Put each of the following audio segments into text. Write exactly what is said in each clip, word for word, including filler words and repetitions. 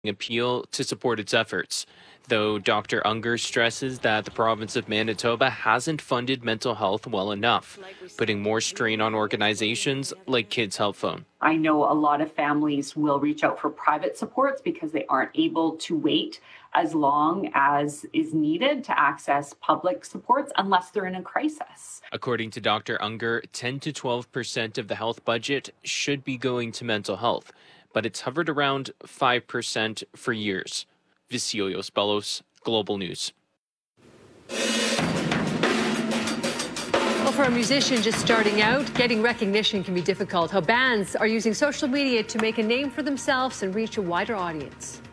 appeal to support its efforts, though Doctor Unger stresses that the province of Manitoba hasn't funded mental health well enough, putting more strain on organizations like Kids Help Phone. I know a lot of families will reach out for private supports because they aren't able to wait as long as is needed to access public supports unless they're in a crisis. According to Doctor Unger, ten to twelve percent of the health budget should be going to mental health, but it's hovered around five percent for years. Vicilios Bellos, Global News. Well, for a musician just starting out, getting recognition can be difficult. How bands are using social media to make a name for themselves and reach a wider audience.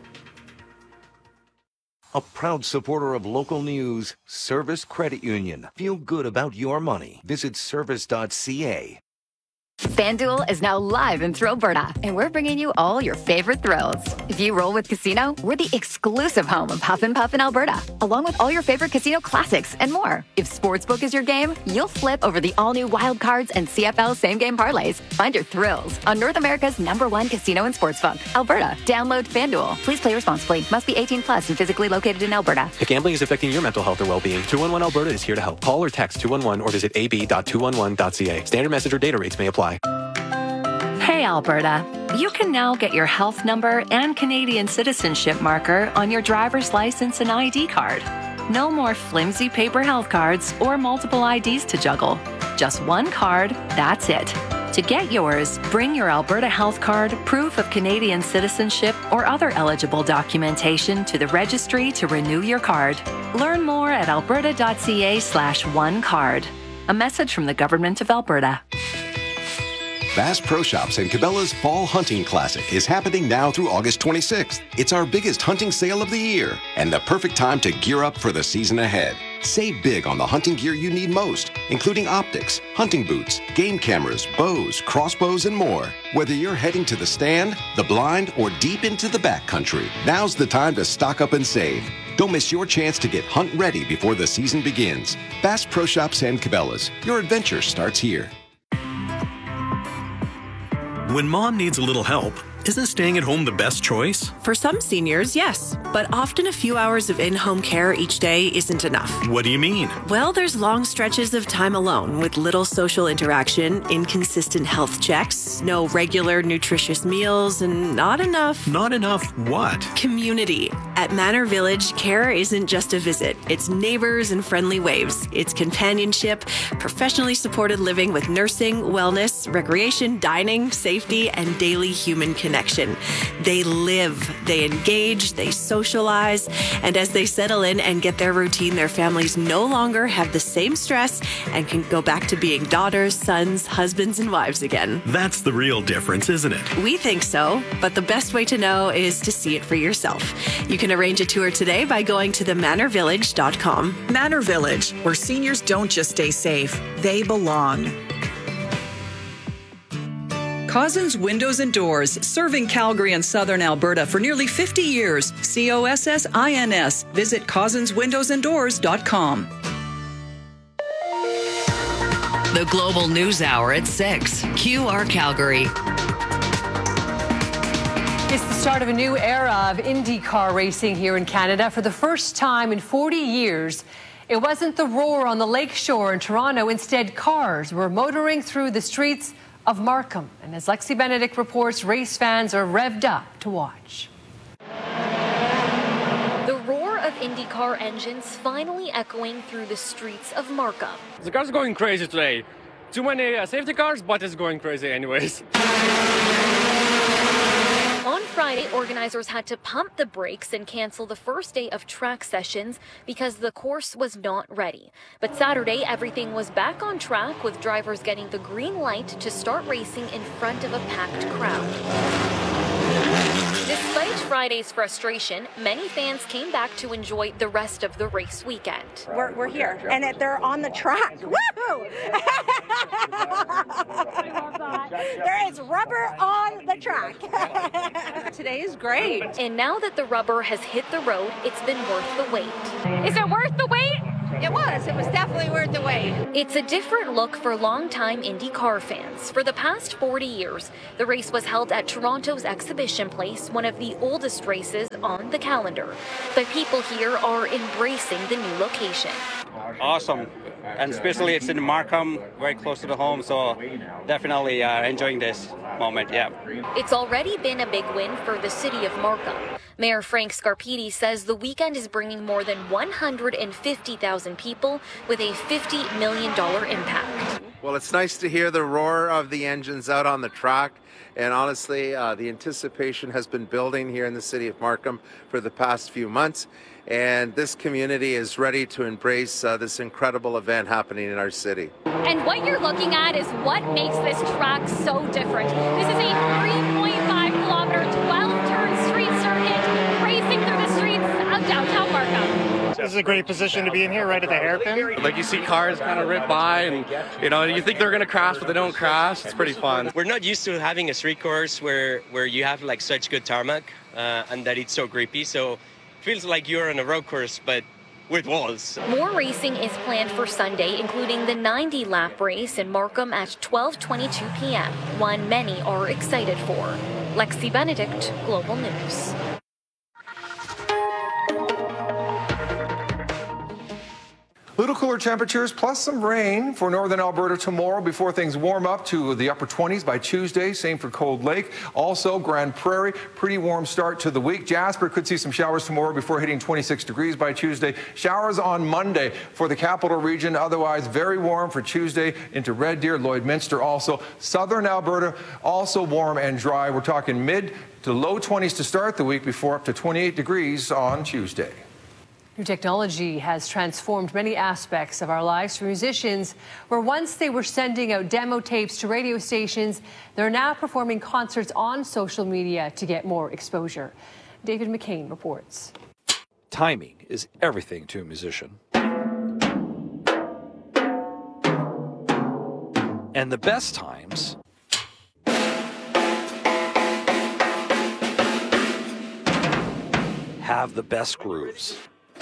A proud supporter of local news, Service Credit Union. Feel good about your money. Visit service dot c a. FanDuel is now live in Thrillberta, and we're bringing you all your favorite thrills. If you roll with Casino, we're the exclusive home of Huff and Puff in Alberta, along with all your favorite casino classics and more. If Sportsbook is your game, you'll flip over the all-new Wild Cards and C F L same-game parlays. Find your thrills on North America's number one casino and sportsbook, Alberta. Download FanDuel. Please play responsibly. Must be eighteen plus and physically located in Alberta. If gambling is affecting your mental health or well-being, two one one Alberta is here to help. Call or text two one one or visit a b dot two one one dot c a. Standard message or data rates may apply. Hey, Alberta. You can now get your health number and Canadian citizenship marker on your driver's license and I D card. No more flimsy paper health cards or multiple I Ds to juggle. Just one card, that's it. To get yours, bring your Alberta Health Card, proof of Canadian citizenship, or other eligible documentation to the registry to renew your card. Learn more at alberta dot c a slash one card. A message from the Government of Alberta. Bass Pro Shops and Cabela's Fall Hunting Classic is happening now through August twenty-sixth. It's our biggest hunting sale of the year and the perfect time to gear up for the season ahead. Save big on the hunting gear you need most, including optics, hunting boots, game cameras, bows, crossbows, and more. Whether you're heading to the stand, the blind, or deep into the backcountry, now's the time to stock up and save. Don't miss your chance to get hunt ready before the season begins. Bass Pro Shops and Cabela's. Your adventure starts here. When mom needs a little help, isn't staying at home the best choice? For some seniors, yes. But often a few hours of in-home care each day isn't enough. What do you mean? Well, there's long stretches of time alone with little social interaction, inconsistent health checks, no regular nutritious meals, and not enough... Not enough what? Community. At Manor Village, care isn't just a visit. It's neighbors and friendly waves. It's companionship, professionally supported living with nursing, wellness, recreation, dining, safety, and daily human connection. Connection. They live, they engage, they socialize, and as they settle in and get their routine, their families no longer have the same stress and can go back to being daughters, sons, husbands, and wives again. That's the real difference, isn't it? We think so, but the best way to know is to see it for yourself. You can arrange a tour today by going to the manor village dot com. Manor Village, where seniors don't just stay safe, they belong. Cozzens Windows and Doors, serving Calgary and Southern Alberta for nearly fifty years. C O S S I N S. Visit cozzens windows and doors dot com. The Global News Hour at six. Q R Calgary. It's the start of a new era of IndyCar racing here in Canada. For the first time in forty years, it wasn't the roar on the lakeshore in Toronto. Instead, cars were motoring through the streets of Markham. And as Lexi Benedict reports, race fans are revved up to watch. The roar of IndyCar engines finally echoing through the streets of Markham. The cars are going crazy today. Too many uh, safety cars, but it's going crazy anyways. On Friday, organizers had to pump the brakes and cancel the first day of track sessions because the course was not ready. But Saturday, everything was back on track with drivers getting the green light to start racing in front of a packed crowd. Despite Friday's frustration, many fans came back to enjoy the rest of the race weekend. We're, we're here, and it, they're on the track. Woohoo! There is rubber on the track. Today is great. And now that the rubber has hit the road, it's been worth the wait. Is it worth the wait? It was. It was definitely worth the wait. It's a different look for longtime IndyCar fans. For the past forty years, the race was held at Toronto's Exhibition Place, one one of the oldest races on the calendar. But people here are embracing the new location. Awesome. And especially it's in Markham, very close to the home, so definitely uh, enjoying this moment, yeah. It's already been a big win for the city of Markham. Mayor Frank Scarpiti says the weekend is bringing more than one hundred fifty thousand people with a fifty million dollars impact. Well, it's nice to hear the roar of the engines out on the track. And honestly, uh, the anticipation has been building here in the city of Markham for the past few months. And this community is ready to embrace uh, this incredible event happening in our city. And what you're looking at is what makes this track so different. This is a three point five kilometer, twelve turn street circuit racing through the streets of downtown Markham. This is a great position to be in here, right at the hairpin. Like you see cars kind of rip by and, you know, you think they're going to crash, but they don't crash. It's pretty fun. We're not used to having a street course where, where you have like such good tarmac uh, and that it's so grippy. So it feels like you're on a road course, but with walls. More racing is planned for Sunday, including the ninety lap race in Markham at twelve twenty-two p.m., one many are excited for. Lexi Benedict, Global News. Little cooler temperatures plus some rain for northern Alberta tomorrow before things warm up to the upper twenties by Tuesday. Same for Cold Lake. Also, Grand Prairie, pretty warm start to the week. Jasper could see some showers tomorrow before hitting twenty-six degrees by Tuesday. Showers on Monday for the capital region. Otherwise, very warm for Tuesday into Red Deer, Lloydminster also. Southern Alberta also warm and dry. We're talking mid to low twenties to start the week before up to twenty-eight degrees on Tuesday. New technology has transformed many aspects of our lives. For musicians, where once they were sending out demo tapes to radio stations, they're now performing concerts on social media to get more exposure. David McCain reports. Timing is everything to a musician. And the best times have the best grooves.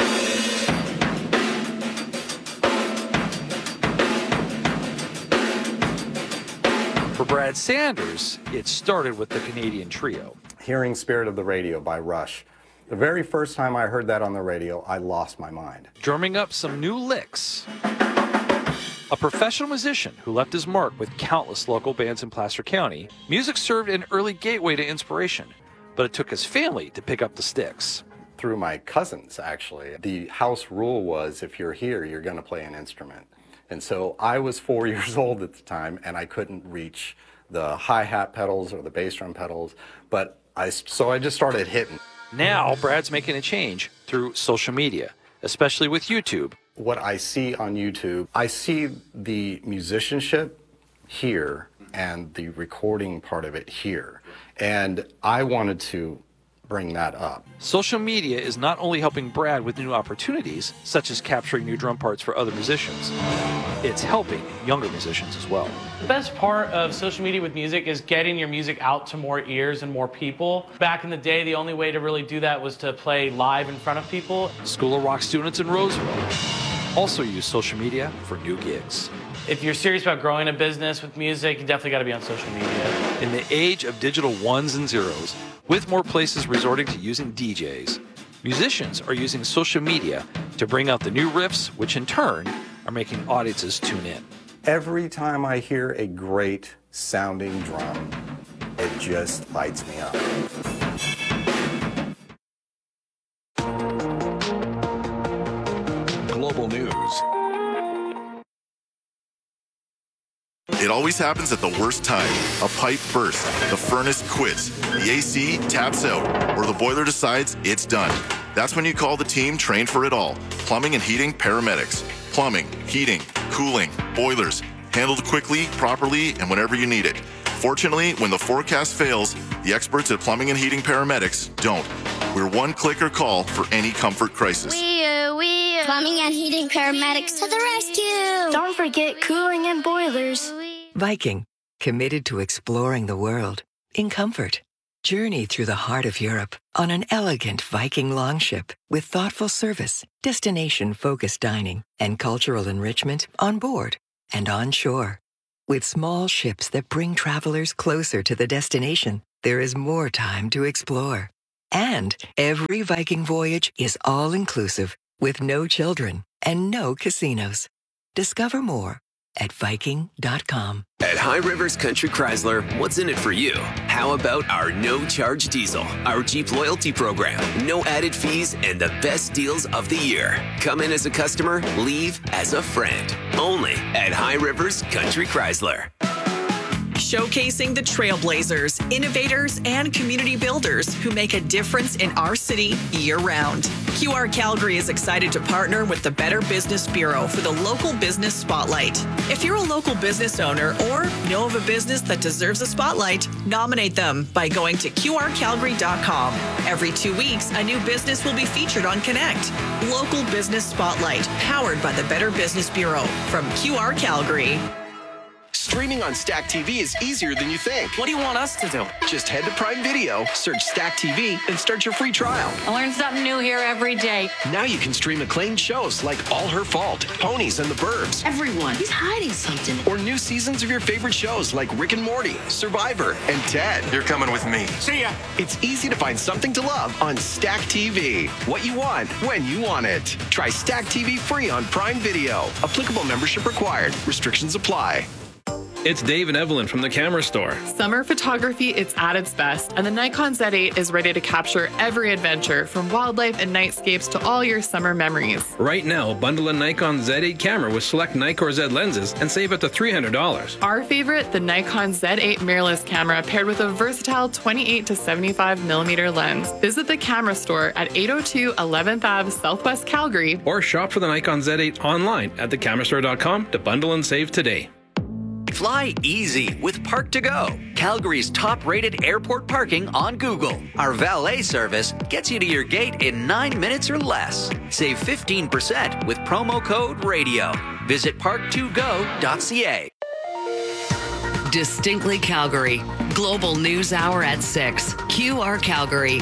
For Brad Sanders, it started with the Canadian trio. Hearing Spirit of the Radio by Rush. The very first time I heard that on the radio, I lost my mind. Drumming up some new licks. A professional musician who left his mark with countless local bands in Placer County, music served an early gateway to inspiration, but it took his family to pick up the sticks. Through my cousins, actually. The house rule was if you're here, you're going to play an instrument. And so I was four years old at the time, and I couldn't reach the hi-hat pedals or the bass drum pedals, but I, so I just started hitting. Now, Brad's making a change through social media, especially with YouTube. What I see on YouTube, I see the musicianship here and the recording part of it here. And I wanted to bring that up. Social media is not only helping Brad with new opportunities, such as capturing new drum parts for other musicians, it's helping younger musicians as well. The best part of social media with music is getting your music out to more ears and more people. Back in the day, the only way to really do that was to play live in front of people. School of Rock students in Roseville also use social media for new gigs. If you're serious about growing a business with music, you definitely got to be on social media. In the age of digital ones and zeros, with more places resorting to using D Js, musicians are using social media to bring out the new riffs, which in turn are making audiences tune in. Every time I hear a great sounding drum, it just lights me up. Global News. It always happens at the worst time. A pipe bursts, the furnace quits, the A C taps out, or the boiler decides it's done. That's when you call the team trained for it all. Plumbing and heating paramedics. Plumbing, heating, cooling, boilers. Handled quickly, properly, and whenever you need it. Fortunately, when the forecast fails, the experts at Plumbing and Heating Paramedics don't. We're one clicker call for any comfort crisis. We, uh, we, uh, Plumbing and Heating Paramedics to the rescue! Don't forget cooling and boilers. Viking, committed to exploring the world in comfort. Journey through the heart of Europe on an elegant Viking longship with thoughtful service, destination-focused dining, and cultural enrichment on board and on shore. With small ships that bring travelers closer to the destination there is more time to explore. And every Viking voyage is all-inclusive with no children and no casinos. Discover more at Viking dot com. At High Rivers Country Chrysler, what's in it for you? How about our no-charge diesel, our Jeep loyalty program, no added fees, and the best deals of the year? Come in as a customer, leave as a friend. Only at High Rivers Country Chrysler. Showcasing the trailblazers, innovators, and community builders who make a difference in our city year-round. Q R Calgary is excited to partner with the Better Business Bureau for the Local Business Spotlight. If you're a local business owner or know of a business that deserves a spotlight, nominate them by going to Q R Calgary dot com. Every two weeks, a new business will be featured on Connect. Local Business Spotlight, powered by the Better Business Bureau from Q R Calgary. Streaming on Stack T V is easier than you think. What do you want us to do? Just head to Prime Video, search Stack T V, and start your free trial. I learn something new here every day. Now you can stream acclaimed shows like All Her Fault, Ponies and the Burbs. Everyone, he's hiding something. Or new seasons of your favorite shows like Rick and Morty, Survivor, and Ted. You're coming with me. See ya. It's easy to find something to love on Stack T V. What you want, when you want it. Try Stack T V free on Prime Video. Applicable membership required. Restrictions apply. It's Dave and Evelyn from the Camera Store. Summer photography, it's at its best, and the Nikon Z eight is ready to capture every adventure, from wildlife and nightscapes to all your summer memories. Right now, bundle a Nikon Z eight camera with select Nikkor Z lenses and save up to three hundred dollars. Our favorite, the Nikon Z eight mirrorless camera paired with a versatile twenty-eight to seventy-five millimeter lens. Visit the Camera Store at eight oh two eleventh Avenue Southwest Calgary. Or shop for the Nikon Z eight online at the camera store dot com to bundle and save today. Fly easy with Park to Go, Calgary's top-rated airport parking on Google. Our valet service gets you to your gate in nine minutes or less. Save fifteen percent with promo code RADIO. Visit park to go dot c a. Distinctly Calgary. Global News Hour at six. Q R Calgary.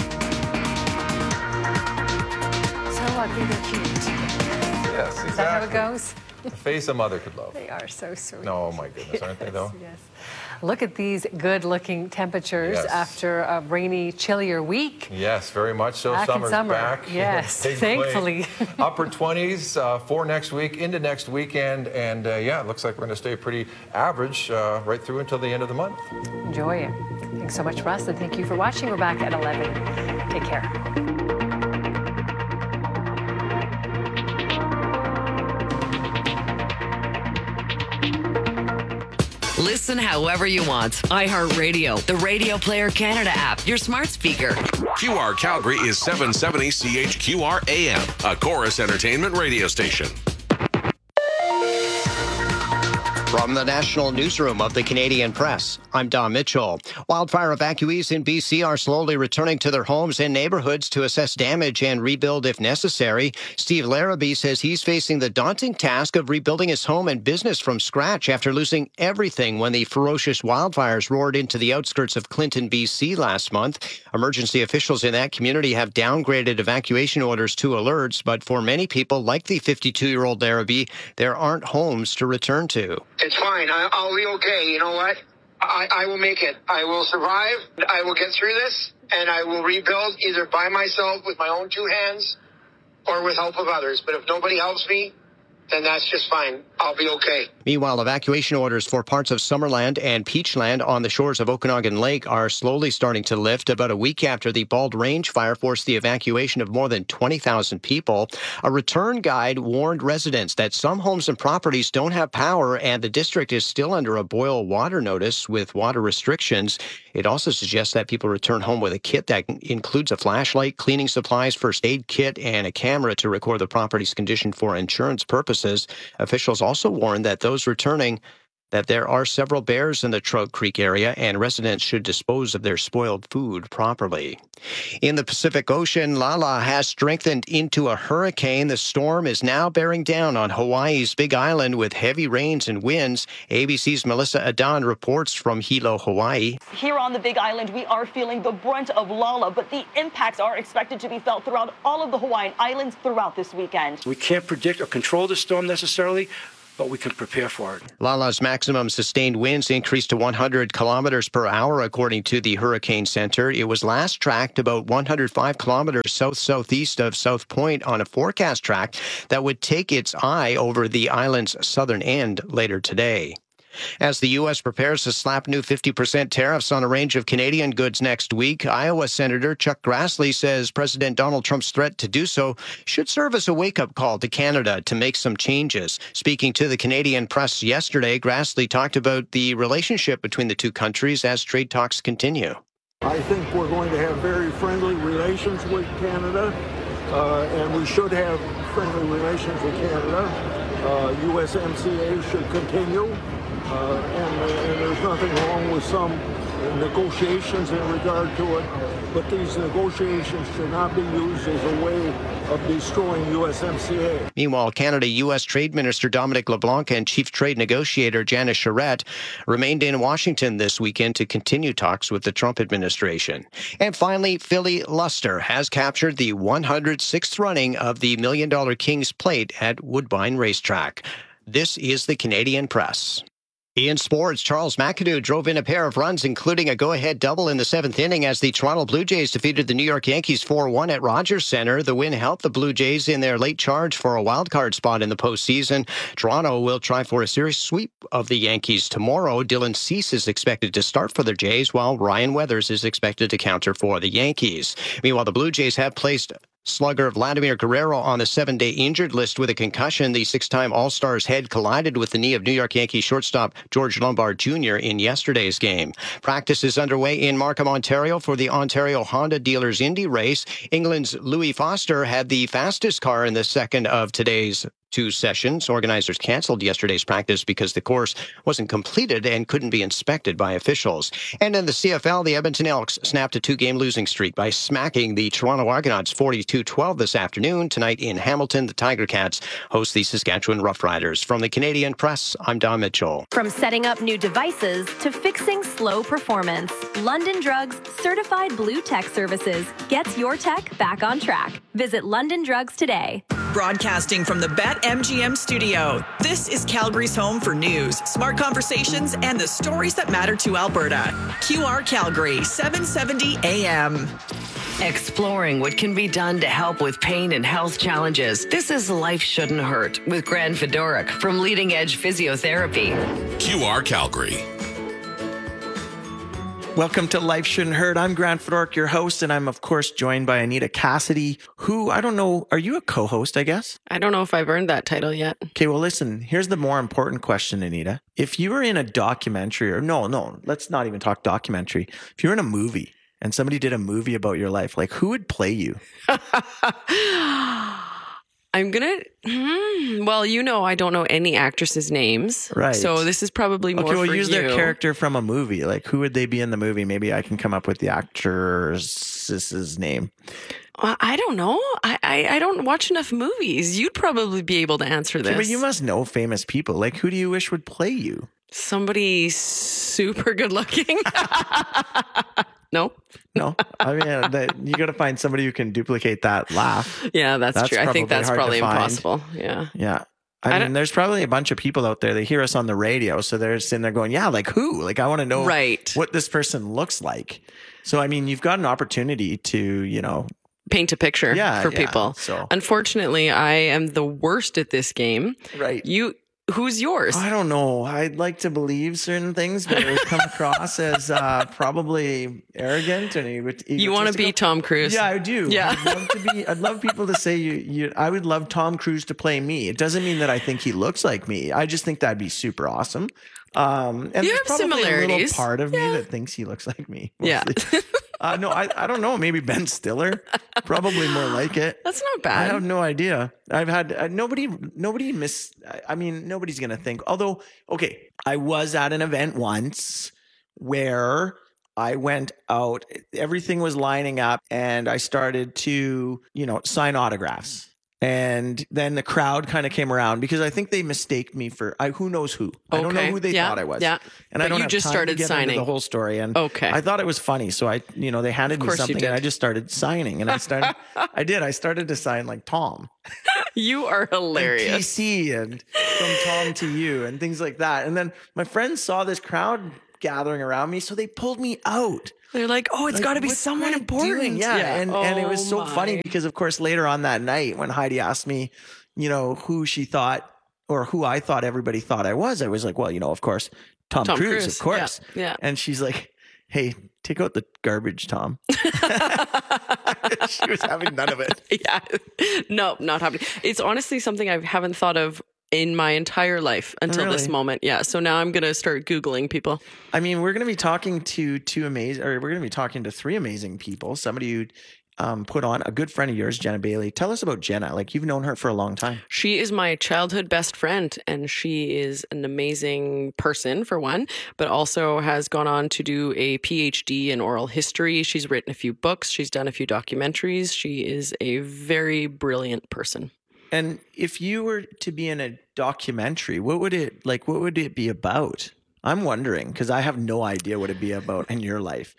So ugly, they're cute. Yes, exactly. Is that how it goes? The face a mother could love. They are so sweet. No, oh my goodness, aren't they though? Yes. Look at these good-looking temperatures Yes. after a rainy, chillier week. Yes, very much so. Back in Summer's summer. back. Yes, Big thankfully. play. Upper twenties uh, for next week, into next weekend, and uh, yeah, it looks like we're going to stay pretty average uh, right through until the end of the month. Enjoy it. Thanks so much, Russ, and thank you for watching. We're back at eleven. Take care. Listen however you want. iHeartRadio, the Radio Player Canada app, your smart speaker. Q R Calgary is seven seventy C H Q R A M, a Chorus Entertainment radio station. From the National Newsroom of the Canadian Press, I'm Don Mitchell. Wildfire evacuees in B C are slowly returning to their homes and neighborhoods to assess damage and rebuild if necessary. Steve Larrabee says he's facing the daunting task of rebuilding his home and business from scratch after losing everything when the ferocious wildfires roared into the outskirts of Clinton, B C last month. Emergency officials in that community have downgraded evacuation orders to alerts, but for many people, like the fifty-two-year-old Larrabee, there aren't homes to return to. It's fine. I, I'll be okay. You know what? I, I will make it. I will survive. I will get through this, and I will rebuild either by myself with my own two hands or with help of others. But if nobody helps me, then that's just fine. I'll be okay. Meanwhile, evacuation orders for parts of Summerland and Peachland on the shores of Okanagan Lake are slowly starting to lift about a week after the Bald Range fire forced the evacuation of more than twenty thousand people. A return guide warned residents that some homes and properties don't have power, and the district is still under a boil water notice with water restrictions. It also suggests that people return home with a kit that includes a flashlight, cleaning supplies, first aid kit, and a camera to record the property's condition for insurance purposes. Officials also warned that those returning that there are several bears in the Trout Creek area and residents should dispose of their spoiled food properly. In the Pacific Ocean, Lala has strengthened into a hurricane. The storm is now bearing down on Hawaii's Big Island with heavy rains and winds. A B C's Melissa Adan reports from Hilo, Hawaii. Here on the Big Island, we are feeling the brunt of Lala, but the impacts are expected to be felt throughout all of the Hawaiian Islands throughout this weekend. We can't predict or control the storm necessarily, but we could prepare for it. Lala's maximum sustained winds increased to one hundred kilometers per hour, according to the Hurricane Center. It was last tracked about one hundred five kilometers south-southeast of South Point on a forecast track that would take its eye over the island's southern end later today. As the U S prepares to slap new fifty percent tariffs on a range of Canadian goods next week, Iowa Senator Chuck Grassley says President Donald Trump's threat to do so should serve as a wake-up call to Canada to make some changes. Speaking to the Canadian press yesterday, Grassley talked about the relationship between the two countries as trade talks continue. I think we're going to have very friendly relations with Canada, uh, and we should have friendly relations with Canada. Uh, U S M C A should continue. Uh, and, and there's nothing wrong with some negotiations in regard to it, but these negotiations should not be used as a way of destroying U S M C A. Meanwhile, Canada-U S Trade Minister Dominic LeBlanc and Chief Trade Negotiator Janice Charette remained in Washington this weekend to continue talks with the Trump administration. And finally, Philly Luster has captured the one hundred sixth running of the Million Dollar Kings Plate at Woodbine Racetrack. This is the Canadian Press. In sports, Charles McAdoo drove in a pair of runs, including a go-ahead double in the seventh inning as the Toronto Blue Jays defeated the New York Yankees four one at Rogers Centre. The win helped the Blue Jays in their late charge for a wild-card spot in the postseason. Toronto will try for a series sweep of the Yankees tomorrow. Dylan Cease is expected to start for the Jays, while Ryan Weathers is expected to counter for the Yankees. Meanwhile, the Blue Jays have placed slugger Vladimir Guerrero on the seven-day injured list with a concussion. The six-time All-Star's head collided with the knee of New York Yankees shortstop George Lombard Junior in yesterday's game. Practice is underway in Markham, Ontario for the Ontario Honda Dealers Indy race. England's Louis Foster had the fastest car in the second of today's two sessions. Organizers canceled yesterday's practice because the course wasn't completed and couldn't be inspected by officials. And in the C F L, the Edmonton Elks snapped a two-game losing streak by smacking the Toronto Argonauts forty-two twelve this afternoon. Tonight in Hamilton, the Tiger Cats host the Saskatchewan Roughriders. From the Canadian Press, I'm Don Mitchell. From setting up new devices to fixing slow performance, London Drugs Certified Blue Tech Services gets your tech back on track. Visit London Drugs today. Broadcasting from the BetMGM studio, this is Calgary's home for news, smart conversations, and the stories that matter to Alberta. Q R Calgary, seven seventy A M. Exploring what can be done to help with pain and health challenges. This is Life Shouldn't Hurt with Grant Fedoruk from Leading Edge Physiotherapy. Q R Calgary. Welcome to Life Shouldn't Hurt. I'm Grant Fedoruk, your host, and I'm, of course, joined by Anita Cassidy, who, I don't know, are you a co-host, I guess? I don't know if I've earned that title yet. Okay, well, listen, here's the more important question, Anita. If you were in a documentary, or no, no, let's not even talk documentary. If you're in a movie and somebody did a movie about your life, like, who would play you? I'm going to, well, you know, I don't know any actresses' names. Right. So this is probably more okay, well, for use you. their character from a movie. Like, who would they be in the movie? Maybe I can come up with the actress's name. Well, I don't know. I, I, I don't watch enough movies. You'd probably be able to answer this. Okay, but you must know famous people. Like, who do you wish would play you? Somebody super good looking. No, no. I mean, that, you got to find somebody who can duplicate that laugh. Yeah, that's, that's true. I think that's probably impossible. Yeah. Yeah. I, I mean, there's probably a bunch of people out there. They hear us on the radio. So they're sitting there going, yeah, like who? Like, I want to know right. what this person looks like. So, I mean, you've got an opportunity to, you know, paint a picture yeah, for yeah, people. So. Unfortunately, I am the worst at this game. Right. You, who's yours? I don't know. I'd like to believe certain things, but it would come across as uh, probably arrogant and egotistical. You want to be Tom Cruise? Yeah, I do. Yeah. I'd love to be. I'd love people to say you. You. I would love Tom Cruise to play me. It doesn't mean that I think he looks like me. I just think that'd be super awesome. Um, and you there's have probably similarities. a little part of yeah. me that thinks he looks like me. Mostly. Yeah. uh, no, I, I don't know. Maybe Ben Stiller. Probably more like it. That's not bad. I have no idea. I've had uh, nobody, nobody miss. I mean, nobody's going to think. Although, okay, I was at an event once where I went out, everything was lining up, and I started to, you know, sign autographs. And then the crowd kind of came around because I think they mistaked me for I, who knows who. I okay. don't know who they yeah. thought I was. Yeah. And but I don't you have just time started to get signing into the whole story. And okay. I thought it was funny, so I, you know, they handed me something, and I just started signing. And I started, I did. I started to sign like Tom. You are hilarious. And T C and From Tom to You and things like that. And then my friends saw this crowd gathering around me, so they pulled me out. They're like, oh, it's Like, got to be what's someone Grant important. doing? Yeah. Yeah. And, and it was Oh so my. funny because, of course, later on that night when Heidi asked me, you know, who she thought or who I thought everybody thought I was, I was like, well, you know, of course, Tom, Tom Cruise, Cruise. of course. Yeah. Yeah. And she's like, hey, take out the garbage, Tom. She was having none of it. Yeah. No, not happening. It's honestly something I haven't thought of in my entire life until Really? this moment. Yeah. So now I'm going to start Googling people. I mean, we're going to be talking to two amazing, or we're going to be talking to three amazing people. Somebody who um, put on, a good friend of yours, Jenna Bailey. Tell us about Jenna. Like, you've known her for a long time. She is my childhood best friend, and she is an amazing person, for one, but also has gone on to do a P H D in oral history. She's written a few books. She's done a few documentaries. She is a very brilliant person. And if you were to be in a documentary, what would it like? What would it be about? I'm wondering because I have no idea what it'd be about in your life.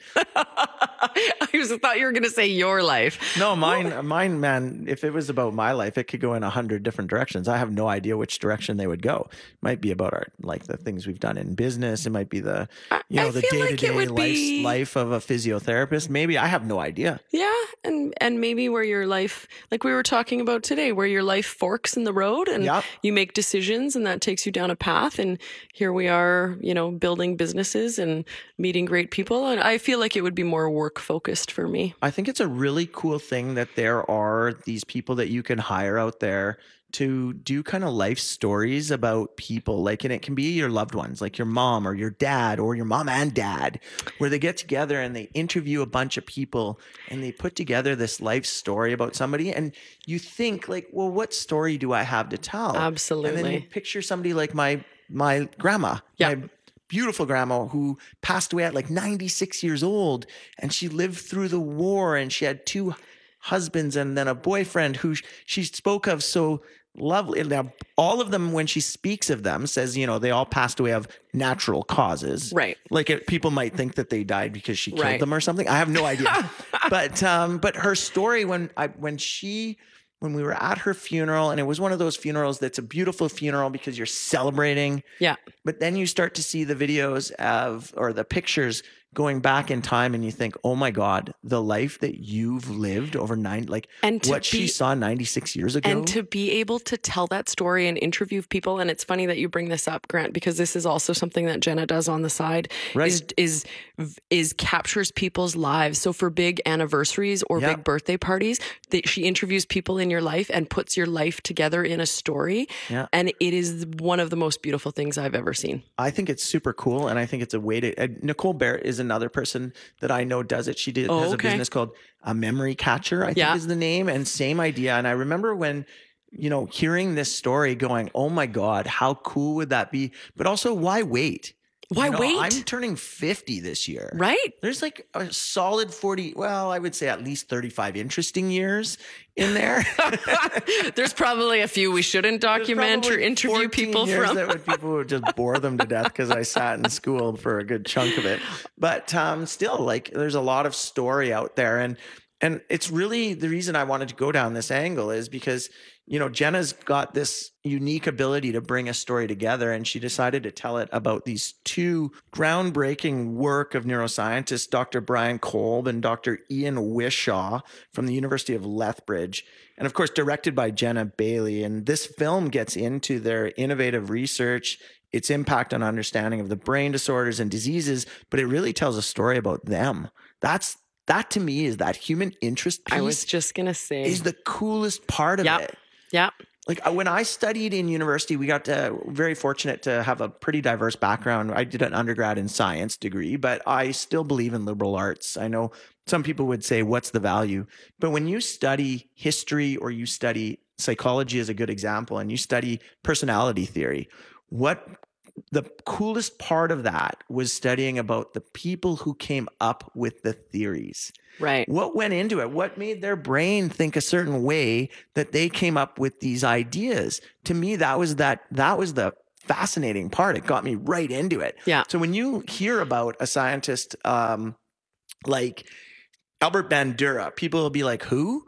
I just thought you were going to say your life. No, mine, mine, man. If it was about my life, it could go in a hundred different directions. I have no idea which direction they would go. It might be about our like the things we've done in business. It might be the you know I the feel day to like it day would life be- life of a physiotherapist. Maybe I have no idea. Yeah, and and maybe where your life, like we were talking about today, where your life forks in the road and Yep. you make decisions and that takes you down a path. And here we are, you know, building businesses and meeting great people. And I feel like it would be more work focused for me. I think it's a really cool thing that there are these people that you can hire out there to do kind of life stories about people. Like, and it can be your loved ones, like your mom or your dad or your mom and dad, where they get together and they interview a bunch of people and they put together this life story about somebody. And you think like, well, what story do I have to tell? Absolutely. And then you picture somebody like my, my grandma, Yeah. my beautiful grandma who passed away at like ninety-six years old, and she lived through the war, and she had two husbands and then a boyfriend who sh- she spoke of so lovely. Now, all of them, when she speaks of them, says, you know, they all passed away of natural causes. Right. Like it, people might think that they died because she killed Right. them or something. I have no idea. but um, but her story when I when she when we were at her funeral, and it was one of those funerals that's a beautiful funeral because you're celebrating. Yeah. But then you start to see the videos of, or the pictures going back in time, and you think, oh my God, the life that you've lived over nine, like And to what she be- saw ninety-six years ago. And to be able to tell that story and interview people, and it's funny that you bring this up, Grant, because this is also something that Jenna does on the side, Right. is is is captures people's lives. So for big anniversaries or Yeah. big birthday parties, that she interviews people in your life and puts your life together in a story. Yeah. And it is one of the most beautiful things I've ever seen. I think it's super cool, and I think it's a way to. Uh, Nicole Barrett is another person that I know does it. She did Oh, has okay. a business called a Memory Catcher, I think Yeah. is the name, and same idea. And I remember when, you know, hearing this story, going, "Oh my God, how cool would that be?" But also, why wait? Why You know, wait? I'm turning fifty this year. Right? There's like a solid forty, well, I would say at least thirty-five interesting years in there. There's probably a few we shouldn't document or Probably interview fourteen people years from. that would people would just bore them to death because I sat in school for a good chunk of it. But um, still, like, there's a lot of story out there, and and it's really the reason I wanted to go down this angle is because, you know, Jenna's got this unique ability to bring a story together, and she decided to tell it about these two groundbreaking work of neuroscientists, Doctor Brian Kolb and Doctor Ian Wishaw from the University of Lethbridge, and of course directed by Jenna Bailey. And this film gets into their innovative research, its impact on understanding of the brain disorders and diseases, but it really tells a story about them. That's that to me is that human interest piece. I was just going to say. Is the coolest part of Yep. it. Yeah. Like uh, when I studied in university, we got to, very fortunate to have a pretty diverse background. I did an undergrad in science degree, but I still believe in liberal arts. I know some people would say, what's the value? But when you study history or you study psychology is a good example, and you study personality theory, what the coolest part of that was studying about the people who came up with the theories. Right. What went into it? What made their brain think a certain way that they came up with these ideas? To me, that was that that was the fascinating part. It got me right into it. Yeah. So when you hear about a scientist um, like Albert Bandura, people will be like, who?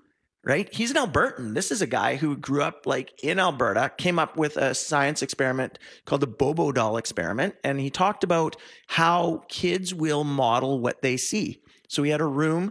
right? He's an Albertan. This is a guy who grew up like in Alberta, came up with a science experiment called the Bobo doll experiment. And he talked about how kids will model what they see. So he had a room,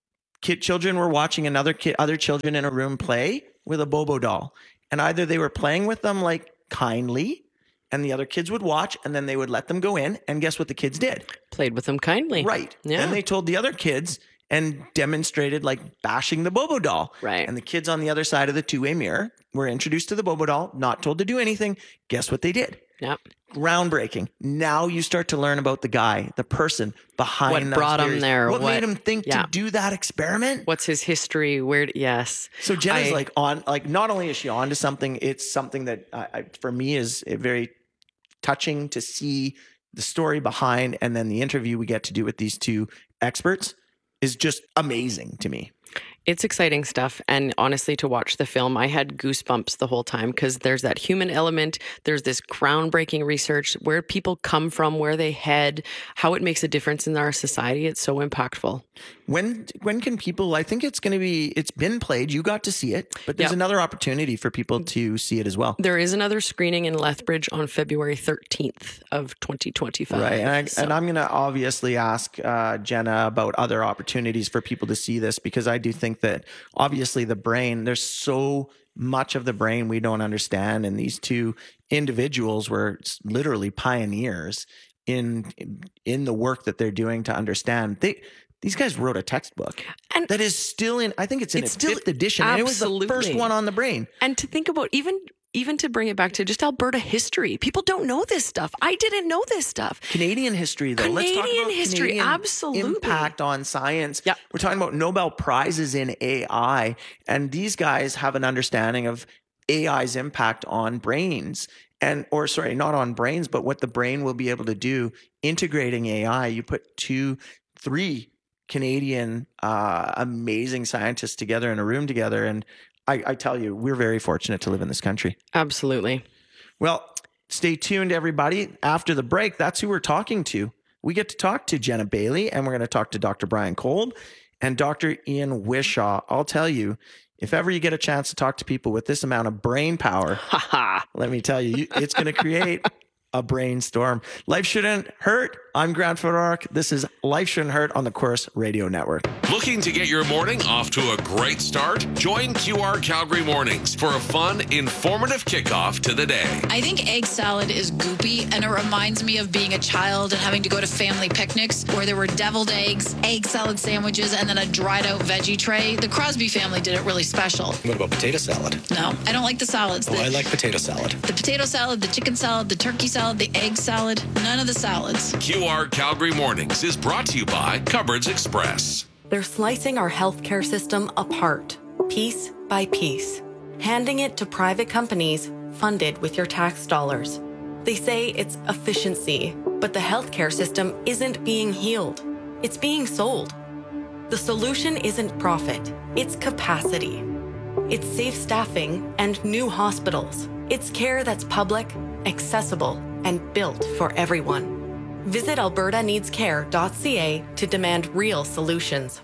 kid children were watching another kid, other children in a room play with a Bobo doll. And either they were playing with them like kindly, and the other kids would watch, and then they would let them go in. And guess what the kids did? Played with them kindly. Right. Yeah. And they told the other kids and demonstrated like bashing the Bobo doll. Right. And the kids on the other side of the two-way mirror were introduced to the Bobo doll, not told to do anything. Guess what they did? Yep. Groundbreaking. Now you start to learn about the guy, the person behind what those brought theories. him there. What, what made him think yeah. to do that experiment? What's his history? Where? d- Yes. So Jenna's I- like on, like not only is she on to something, it's something that I, I, for me is very touching to see the story behind, and then the interview we get to do with these two experts is just amazing to me. It's exciting stuff. And honestly, to watch the film, I had goosebumps the whole time because there's that human element. There's this groundbreaking research, where people come from, where they head, how it makes a difference in our society. It's so impactful. When when can people, I think it's going to be, it's been played. You got to see it, but there's Yep. another opportunity for people to see it as well. There is another screening in Lethbridge on February thirteenth of twenty twenty-five. Right. And, I, So- and I'm going to obviously ask uh, Jenna about other opportunities for people to see this, because I do think that obviously the brain, there's so much of the brain we don't understand. And these two individuals were literally pioneers in in the work that they're doing to understand. They These guys wrote a textbook and that is still in, I think it's in It's its still- fifth edition. And it was the first absolutely. one on the brain. And to think about even even to bring it back to just Alberta history, people don't know this stuff. I didn't know this stuff. Canadian history, though. Let's talk Canadian about history, Canadian absolutely. impact on science. Yeah. We're talking about Nobel Prizes in A I, and these guys have an understanding of A I's impact on brains. And, or sorry, not on brains, but what the brain will be able to do integrating A I. You put two, three Canadian uh, amazing scientists together in a room together, and I, I tell you, we're very fortunate to live in this country. Absolutely. Well, stay tuned, everybody. After the break, that's who we're talking to. We get to talk to Jenna Bailey, and we're going to talk to Doctor Brian Kolb and Doctor Ian Wishaw. I'll tell you, if ever you get a chance to talk to people with this amount of brain power, let me tell you, it's going to create a brainstorm. Life Shouldn't Hurt. I'm Grant Fedoruk. This is Life Shouldn't Hurt on the Chorus Radio Network. Looking to get your morning off to a great start? Join Q R Calgary Mornings for a fun, informative kickoff to the day. I think egg salad is goopy, and it reminds me of being a child and having to go to family picnics where there were deviled eggs, egg salad sandwiches, and then a dried out veggie tray. The Crosby family did it really special. What about potato salad? No, I don't like the salads. Oh, The, I like potato salad. the potato salad, the chicken salad, the turkey salad, the egg salad, none of the salads. Q R Calgary Mornings is brought to you by Cupboards Express. They're slicing our healthcare system apart, piece by piece, handing it to private companies funded with your tax dollars. They say it's efficiency, but the healthcare system isn't being healed. It's being sold. The solution isn't profit, it's capacity. It's safe staffing and new hospitals. It's care that's public, accessible, and built for everyone. Visit alberta needs care dot c a to demand real solutions.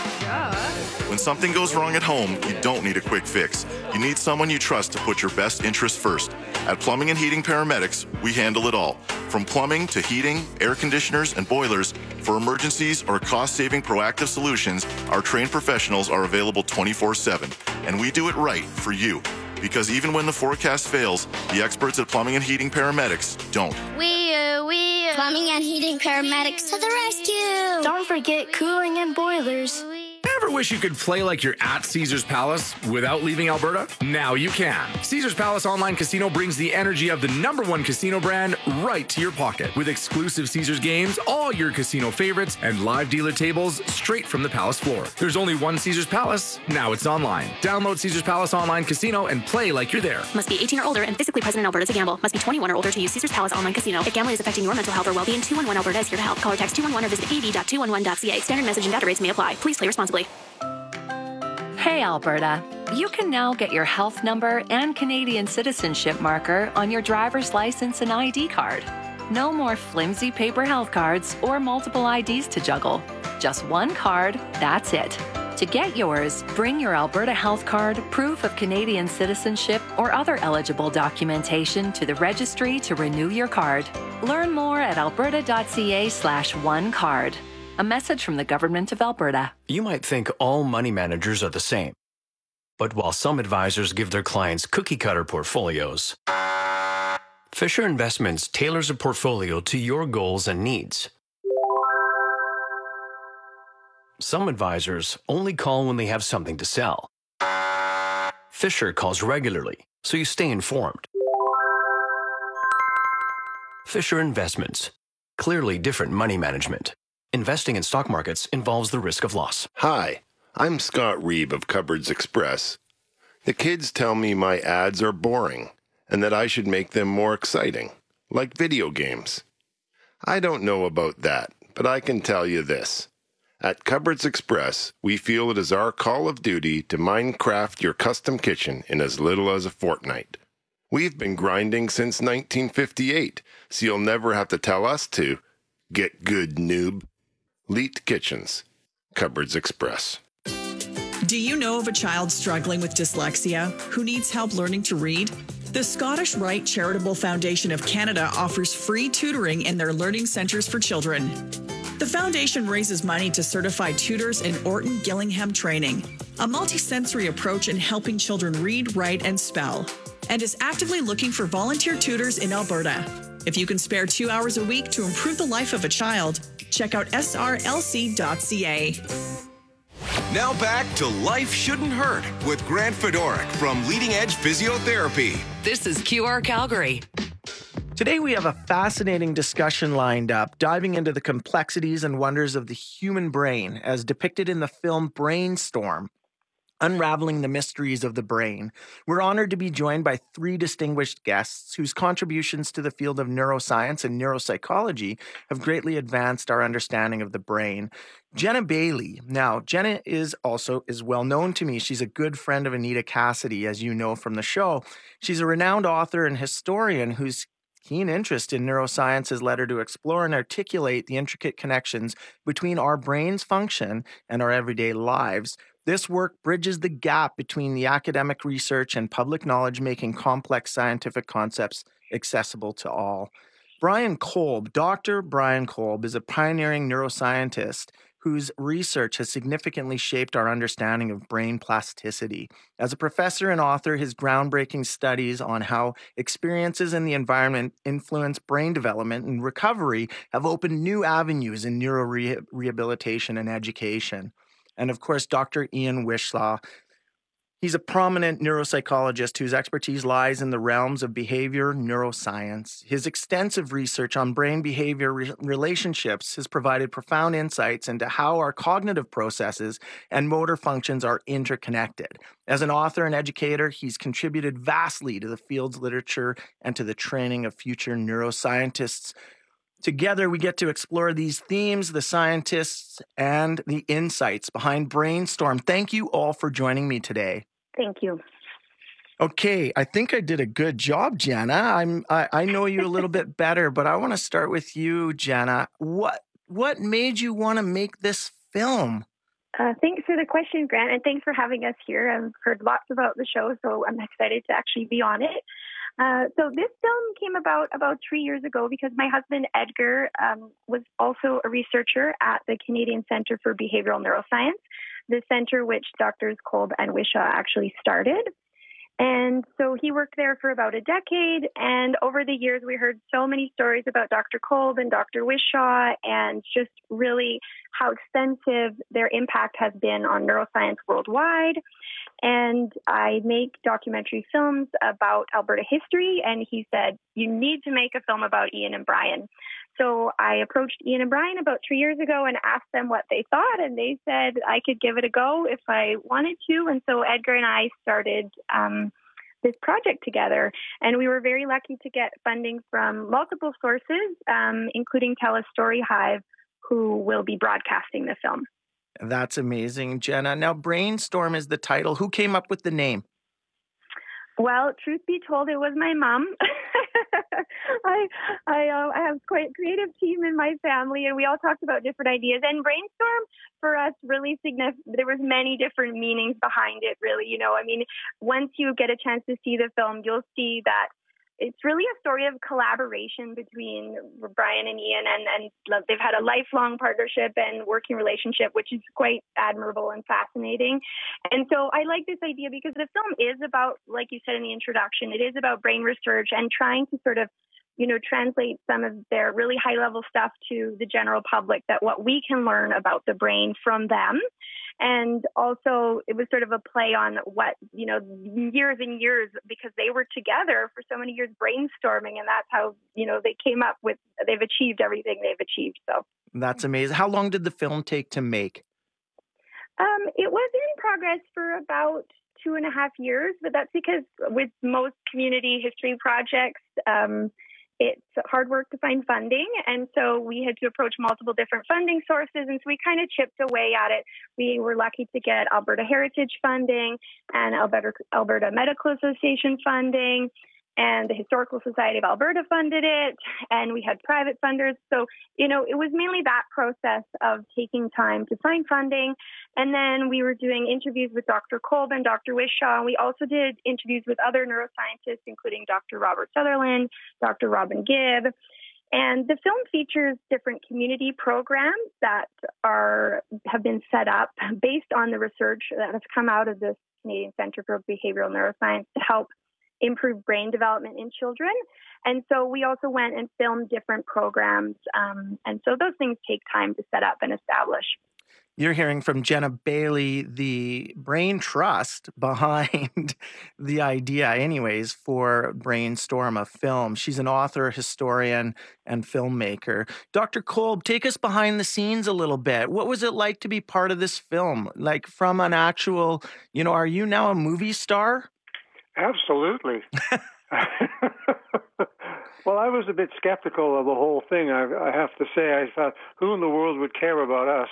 When something goes wrong at home, you don't need a quick fix. You need someone you trust to put your best interests first. At Plumbing and Heating Paramedics, we handle it all. From plumbing to heating, air conditioners, and boilers, for emergencies or cost-saving proactive solutions, our trained professionals are available twenty-four seven. And we do it right for you. Because even when the forecast fails, the experts at Plumbing and Heating Paramedics don't. We, uh, we, uh, Plumbing and Heating Paramedics to the rescue. Don't forget cooling and boilers. Ever wish you could play like you're at Caesars Palace without leaving Alberta? Now you can. Caesars Palace Online Casino brings the energy of the number one casino brand right to your pocket. With exclusive Caesars games, all your casino favorites, and live dealer tables straight from the Palace floor. There's only one Caesars Palace. Now it's online. Download Caesars Palace Online Casino and play like you're there. Must be eighteen or older and physically present in Alberta to gamble. Must be twenty-one or older to use Caesars Palace Online Casino. If gambling is affecting your mental health or well-being, two one one Alberta is here to help. Call or text two one one or visit a v dot two one one dot c a. Standard message and data rates may apply. Please play responsibly. Hey, Alberta. You can now get your health number and Canadian citizenship marker on your driver's license and I D card. No more flimsy paper health cards or multiple I Ds to juggle. Just one card, that's it. To get yours, bring your Alberta Health Card, proof of Canadian citizenship, or other eligible documentation to the registry to renew your card. Learn more at alberta.ca slash one card. A message from the Government of Alberta. You might think all money managers are the same. But while some advisors give their clients cookie-cutter portfolios, Fisher Investments tailors a portfolio to your goals and needs. Some advisors only call when they have something to sell. Fisher calls regularly, so you stay informed. Fisher Investments. Clearly different money management. Investing in stock markets involves the risk of loss. Hi, I'm Scott Reeb of Cupboards Express. The kids tell me my ads are boring and that I should make them more exciting, like video games. I don't know about that, but I can tell you this. At Cupboards Express, we feel it is our call of duty to Minecraft your custom kitchen in as little as a fortnight. We've been grinding since nineteen fifty-eight, so you'll never have to tell us to. Get good, noob. Leet Kitchens, Cupboards Express. Do you know of a child struggling with dyslexia who needs help learning to read? The Scottish Rite Charitable Foundation of Canada offers free tutoring in their learning centres for children. The foundation raises money to certify tutors in Orton Gillingham training, a multisensory approach in helping children read, write, and spell, and is actively looking for volunteer tutors in Alberta. If you can spare two hours a week to improve the life of a child, check out S R L C dot C A. Now back to Life Shouldn't Hurt with Grant Fedoruk from Leading Edge Physiotherapy. This is Q R Calgary. Today we have a fascinating discussion lined up, diving into the complexities and wonders of the human brain as depicted in the film Brainstorm, unraveling the mysteries of the brain. We're honored to be joined by three distinguished guests whose contributions to the field of neuroscience and neuropsychology have greatly advanced our understanding of the brain. Jenna Bailey. Now, Jenna is also is well known to me. She's a good friend of Anita Cassidy, as you know from the show. She's a renowned author and historian whose keen interest in neuroscience has led her to explore and articulate the intricate connections between our brain's function and our everyday lives. This work bridges the gap between the academic research and public knowledge, making complex scientific concepts accessible to all. Brian Kolb, Doctor Brian Kolb, is a pioneering neuroscientist whose research has significantly shaped our understanding of brain plasticity. As a professor and author, his groundbreaking studies on how experiences in the environment influence brain development and recovery have opened new avenues in neurorehabilitation and education. And of course, Doctor Ian Wishlaw. He's a prominent neuropsychologist whose expertise lies in the realms of behavior neuroscience. His extensive research on brain behavior re- relationships has provided profound insights into how our cognitive processes and motor functions are interconnected. As an author and educator, he's contributed vastly to the field's literature and to the training of future neuroscientists. Together, we get to explore these themes, the scientists, and the insights behind Brainstorm. Thank you all for joining me today. Thank you. Okay, I think I did a good job, Jenna. I'm I, I know you a little bit better, but I want to start with you, Jenna. What what made you want to make this film? Uh, thanks for the question, Grant, and thanks for having us here. I've heard lots about the show, so I'm excited to actually be on it. Uh, so this film came about about three years ago because my husband, Edgar, um, was also a researcher at the Canadian Centre for Behavioral Neuroscience, the center which Doctors Kolb and Wishaw actually started. And so he worked there for about a decade. And over the years, we heard so many stories about Doctor Kolb and Doctor Wishaw and just really how extensive their impact has been on neuroscience worldwide. And I make documentary films about Alberta history. And he said, you need to make a film about Ian and Brian. So I approached Ian and Brian about three years ago and asked them what they thought. And they said I could give it a go if I wanted to. And so Edgar and I started um, this project together. And we were very lucky to get funding from multiple sources, um, including TELUS Story Hive, who will be broadcasting the film. That's amazing, Jenna. Now, Brainstorm is the title. Who came up with the name? Well, truth be told, it was my mom. I I, uh, I have quite a creative team in my family, and we all talked about different ideas. And brainstorm for us really significant. There was many different meanings behind it. Really, you know, I mean, once you get a chance to see the film, you'll see that it's really a story of collaboration between Brian and Ian, and, and they've had a lifelong partnership and working relationship, which is quite admirable and fascinating. And so I like this idea because the film is about, like you said in the introduction, it is about brain research and trying to sort of, you know, translate some of their really high level stuff to the general public, that what we can learn about the brain from them. And also it was sort of a play on what, you know, years and years, because they were together for so many years brainstorming, and that's how, you know, they came up with, they've achieved everything they've achieved. So That's amazing. How long did the film take to make? Um, it was in progress for about two and a half years, but that's because with most community history projects, um, it's hard work to find funding. And so we had to approach multiple different funding sources. And so we kind of chipped away at it. We were lucky to get Alberta Heritage funding and Alberta, Alberta Medical Association funding, and the Historical Society of Alberta funded it. And we had private funders. So, you know, it was mainly that process of taking time to find funding. And then we were doing interviews with Doctor Kolb and Doctor Wishaw. And we also did interviews with other neuroscientists, including Doctor Robert Sutherland, Doctor Robin Gibb. And the film features different community programs that are have been set up based on the research that has come out of this Canadian Centre for Behavioral Neuroscience to help improve brain development in children. And so we also went and filmed different programs. Um, and so those things take time to set up and establish. You're hearing from Jenna Bailey, the brain trust behind the idea, anyways, for Brainstorm, a film. She's an author, historian, and filmmaker. Doctor Kolb, take us behind the scenes a little bit. What was it like to be part of this film? Like from an actual, you know, are you now a movie star? Absolutely. Well, I was a bit skeptical of the whole thing. I, I have to say, I thought, who in the world would care about us?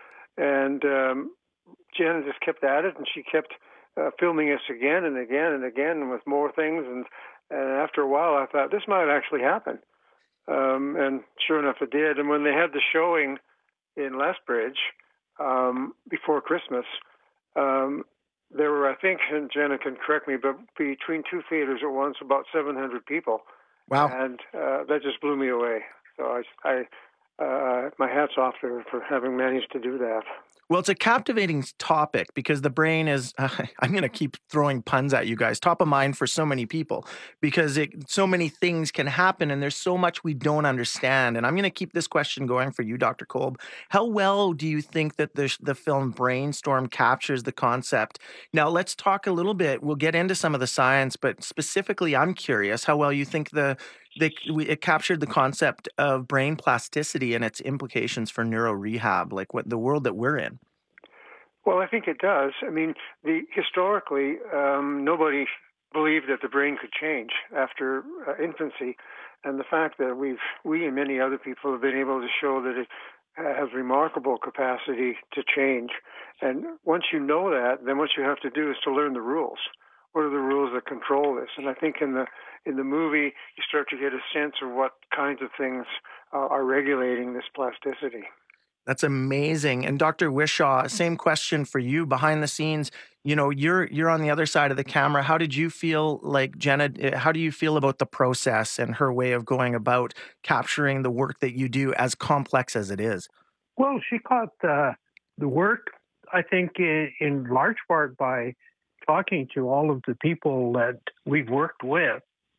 And um, Jenna just kept at it, and she kept uh, filming us again and again and again with more things. And, and after a while, I thought, this might actually happen. Um, and sure enough, it did. And when they had the showing in Lethbridge um, before Christmas, um, there were, I think, and Jenna can correct me, but between two theaters at once, about seven hundred people. Wow. And uh, that just blew me away. So I, I uh, my hat's off to her for having managed to do that. Well, it's a captivating topic because the brain is, uh, I'm going to keep throwing puns at you guys, top of mind for so many people because it, so many things can happen and there's so much we don't understand. And I'm going to keep this question going for you, Doctor Kolb. How well do you think that the, the film Brainstorm captures the concept? Now, let's talk a little bit. We'll get into some of the science, but specifically, I'm curious how well you think the They, we, it captured the concept of brain plasticity and its implications for neuro rehab, like what the world that we're in. Well, I think it does. I mean, the historically, um, nobody believed that the brain could change after uh, infancy, and the fact that we've we and many other people have been able to show that it has remarkable capacity to change. And once you know that, then what you have to do is to learn the rules. What are the rules that control this? And I think in the in the movie, you start to get a sense of what kinds of things uh, are regulating this plasticity. That's amazing. And Doctor Wishaw, same question for you behind the scenes. You know, you're you're on the other side of the camera. How did you feel like Jenna? How do you feel about the process and her way of going about capturing the work that you do, as complex as it is? Well, she caught uh, the work, I think, in, in large part by talking to all of the people that we've worked with.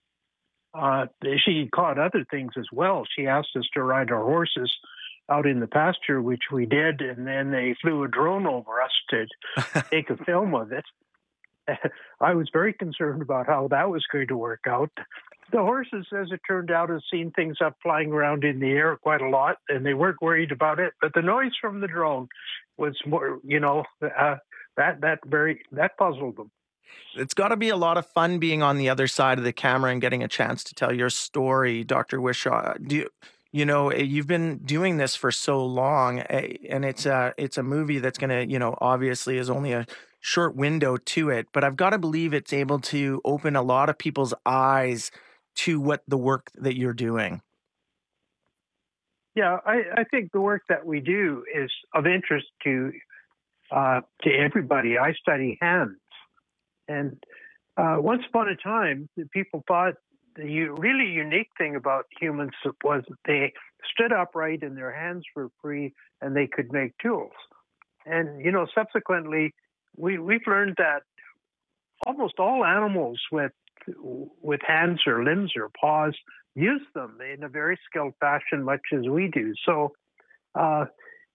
Uh, she caught other things as well. She asked us to ride our horses out in the pasture, which we did, and then they flew a drone over us to take a film of it. I was very concerned about how that was going to work out. The horses, as it turned out, have seen things up flying around in the air quite a lot, and they weren't worried about it. But the noise from the drone was more, you know, uh, that that very that puzzled them. It's got to be a lot of fun being on the other side of the camera and getting a chance to tell your story, Doctor Wishaw. Do you, you know, you've been doing this for so long, and it's a it's a movie that's going to, you know, obviously is only a short window to it, but I've got to believe it's able to open a lot of people's eyes to what the work that you're doing? Yeah, I, I think the work that we do is of interest to uh, to everybody. I study hands, and uh, once upon a time, people thought the u- really unique thing about humans was that they stood upright and their hands were free and they could make tools. And you know, subsequently, we we've learned that almost all animals with with hands or limbs or paws use them in a very skilled fashion, much as we do. So uh,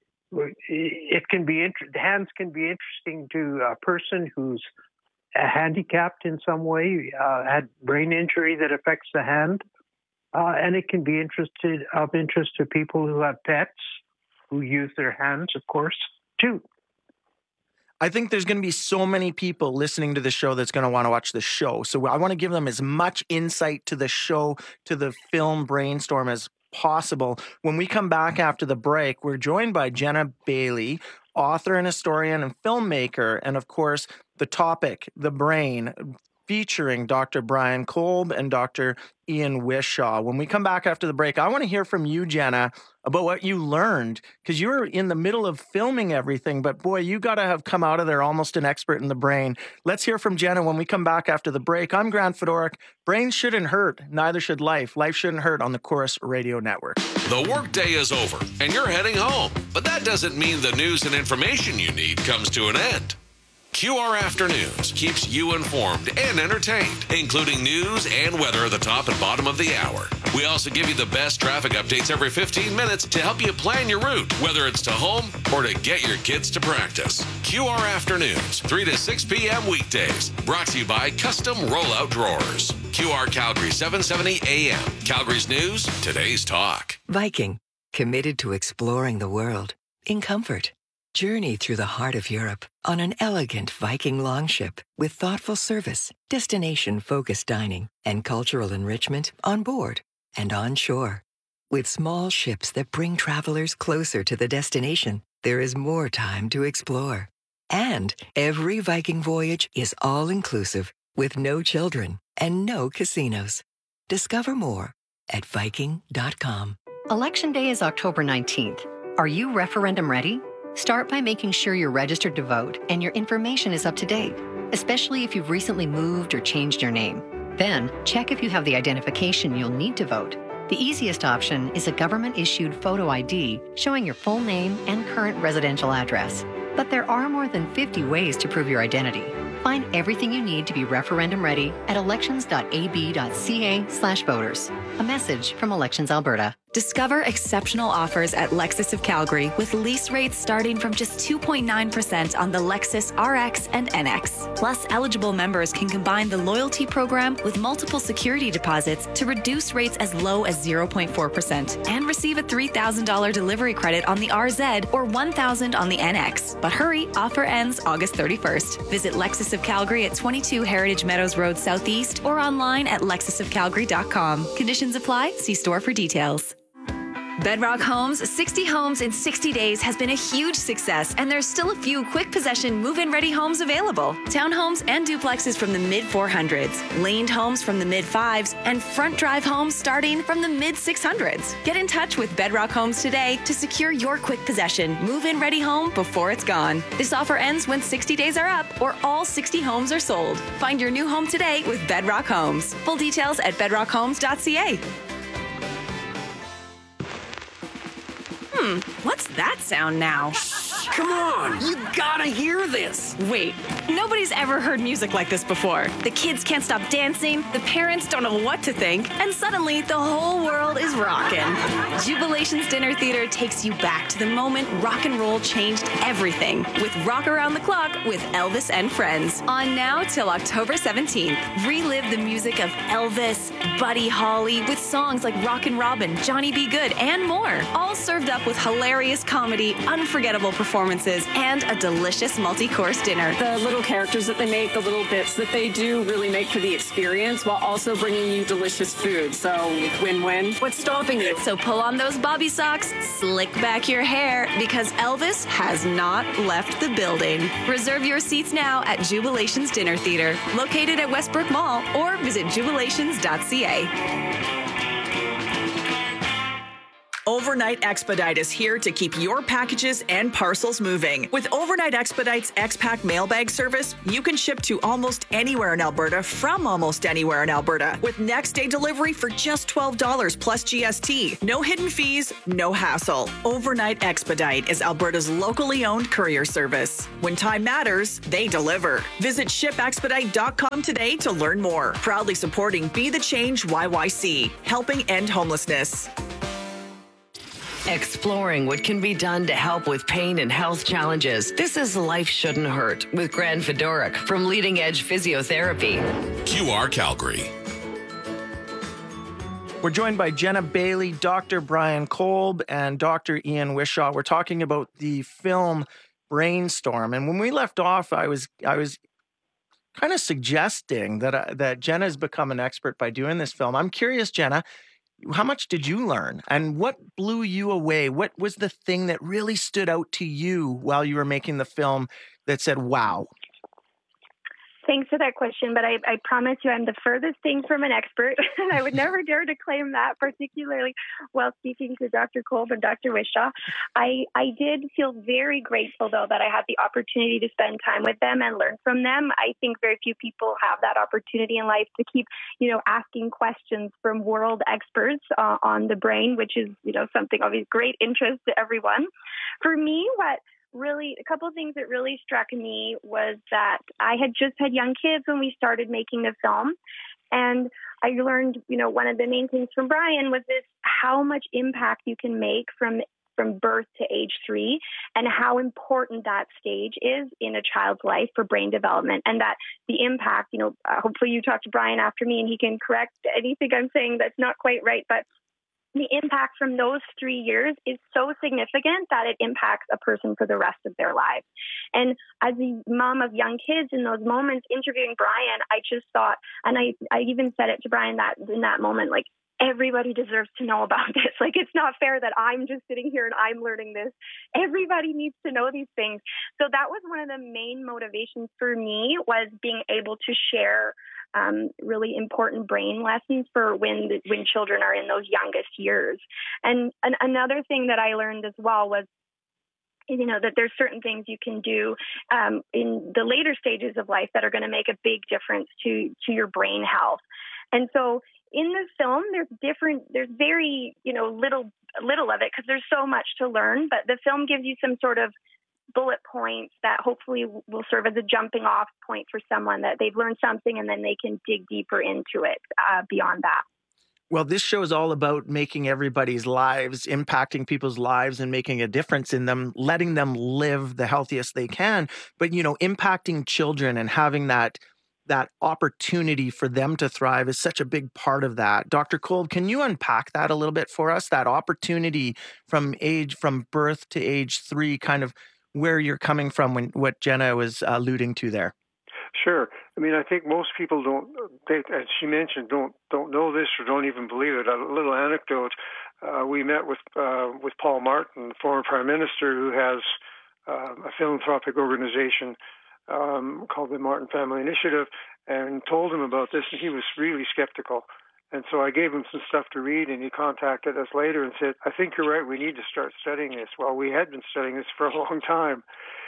it can be inter- hands can be interesting to a person who's handicapped in some way, uh, had brain injury that affects the hand, uh, and it can be interested of interest to people who have pets who use their hands, of course, too. I think there's going to be so many people listening to the show that's going to want to watch the show. So I want to give them as much insight to the show, to the film Brainstorm as possible. When we come back after the break, we're joined by Jenna Bailey, author and historian and filmmaker. And of course, the topic, the brain, featuring Doctor Brian Kolb and Doctor Ian Wishaw. When we come back after the break, I want to hear from you, Jenna, about what you learned, because you were in the middle of filming everything, but boy, you got to have come out of there almost an expert in the brain. Let's hear from Jenna when we come back after the break. I'm Grant Fedoruk. Brains shouldn't hurt, neither should life. Life shouldn't hurt on the Chorus Radio Network. The workday is over and you're heading home, but that doesn't mean the news and information you need comes to an end. Q R Afternoons keeps you informed and entertained, including news and weather at the top and bottom of the hour. We also give you the best traffic updates every fifteen minutes to help you plan your route, whether it's to home or to get your kids to practice. Q R Afternoons, three to six p.m. weekdays. Brought to you by Custom Rollout Drawers. Q R Calgary, seven seventy A M. Calgary's news, today's talk. Viking, committed to exploring the world in comfort. Journey through the heart of Europe on an elegant Viking longship with thoughtful service, destination-focused dining, and cultural enrichment on board and on shore. With small ships that bring travelers closer to the destination, there is more time to explore. And every Viking voyage is all-inclusive with no children and no casinos. Discover more at Viking dot com. Election Day is October nineteenth. Are you referendum ready? Start by making sure you're registered to vote and your information is up to date, especially if you've recently moved or changed your name. Then, check if you have the identification you'll need to vote. The easiest option is a government-issued photo I D showing your full name and current residential address. But there are more than fifty ways to prove your identity. Find everything you need to be referendum ready at elections dot a b dot c a slash voters. A message from Elections Alberta. Discover exceptional offers at Lexus of Calgary with lease rates starting from just two point nine percent on the Lexus R X and N X. Plus, eligible members can combine the loyalty program with multiple security deposits to reduce rates as low as zero point four percent and receive a three thousand dollars delivery credit on the R Z or one thousand dollars on the N X. But hurry, offer ends August thirty-first. Visit Lexus of Calgary at twenty-two Heritage Meadows Road Southeast or online at lexus of calgary dot com. Conditions apply. See store for details. Bedrock Homes, sixty homes in sixty days has been a huge success, and there's still a few quick possession move-in ready homes available. Townhomes and duplexes from the mid four hundreds, laned homes from the mid fives, and front drive homes starting from the mid six hundreds. Get in touch with Bedrock Homes today to secure your quick possession move-in ready home before it's gone. This offer ends when sixty days are up or all sixty homes are sold. Find your new home today with Bedrock Homes. Full details at bedrock homes dot c a. Hmm, what's that sound now? Come on, you gotta hear this. Wait, nobody's ever heard music like this before. The kids can't stop dancing, the parents don't know what to think, and suddenly the whole world is rocking. Jubilation's Dinner Theater takes you back to the moment rock and roll changed everything with Rock Around the Clock with Elvis and Friends. On now till October seventeenth. Relive the music of Elvis, Buddy Holly with songs like Rockin' Robin, Johnny B. Good, and more. All served up with hilarious comedy, unforgettable performances, performances, and a delicious multi-course dinner. The little characters that they make, the little bits that they do really make for the experience while also bringing you delicious food. So win-win. What's stopping you? So pull on those bobby socks, slick back your hair, because Elvis has not left the building. Reserve your seats now at Jubilations Dinner Theater, located at Westbrook Mall, or visit jubilations dot c a. Overnight Expedite is here to keep your packages and parcels moving. With Overnight Expedite's X-Pack mailbag service, you can ship to almost anywhere in Alberta from almost anywhere in Alberta with next day delivery for just twelve dollars plus G S T. No hidden fees, no hassle. Overnight Expedite is Alberta's locally owned courier service. When time matters, they deliver. Visit ship expedite dot com today to learn more. Proudly supporting Be the Change Y Y C, helping end homelessness. Exploring what can be done to help with pain and health challenges. This is Life Shouldn't Hurt with Gran Fedoruk from Leading Edge Physiotherapy. Q R Calgary. We're joined by Jenna Bailey, Doctor Brian Kolb, and Doctor Ian Wishaw. We're talking about the film Brainstorm. And when we left off, I was I was kind of suggesting that uh, that Jenna's become an expert by doing this film. I'm curious, Jenna, how much did you learn and what blew you away? What was the thing that really stood out to you while you were making the film that said, wow? Thanks for that question, but I, I promise you I'm the furthest thing from an expert, and I would never dare to claim that, particularly while speaking to Doctor Kolb and Doctor Wishaw. I, I did feel very grateful, though, that I had the opportunity to spend time with them and learn from them. I think very few people have that opportunity in life to keep, you know, asking questions from world experts uh, on the brain, which is, you know, something of great interest to everyone. For me, what really, a couple of things that really struck me was that I had just had young kids when we started making the film. And I learned, you know, one of the main things from Brian was this, how much impact you can make from from birth to age three, and how important that stage is in a child's life for brain development, and that the impact, you know, uh, hopefully you talk to Brian after me and he can correct anything I'm saying that's not quite right, but the impact from those three years is so significant that it impacts a person for the rest of their lives. And as a mom of young kids in those moments, interviewing Brian, I just thought, and I, I even said it to Brian that in that moment, like, everybody deserves to know about this. Like, it's not fair that I'm just sitting here and I'm learning this. Everybody needs to know these things. So that was one of the main motivations for me, was being able to share Um, really important brain lessons for when the, when children are in those youngest years. And, and another thing that I learned as well was, you know, that there's certain things you can do um, in the later stages of life that are going to make a big difference to to your brain health. And so in the film, there's different, there's very, you know, little little of it because there's so much to learn. But the film gives you some sort of bullet points that hopefully will serve as a jumping off point for someone, that they've learned something and then they can dig deeper into it uh, beyond that. Well, this show is all about making everybody's lives, impacting people's lives and making a difference in them, letting them live the healthiest they can. But, you know, impacting children and having that that opportunity for them to thrive is such a big part of that. Doctor Kolb, can you unpack that a little bit for us? That opportunity from age, from birth to age three, kind of where you're coming from, when what Jenna was alluding to there. Sure. I mean, I think most people don't, they, as she mentioned, don't don't know this or don't even believe it. A little anecdote: uh, we met with uh, with Paul Martin, the former Prime Minister, who has uh, a philanthropic organization um, called the Martin Family Initiative, and told him about this, and he was really skeptical. And so I gave him some stuff to read, and he contacted us later and said, I think you're right, we need to start studying this. Well, we had been studying this for a long time.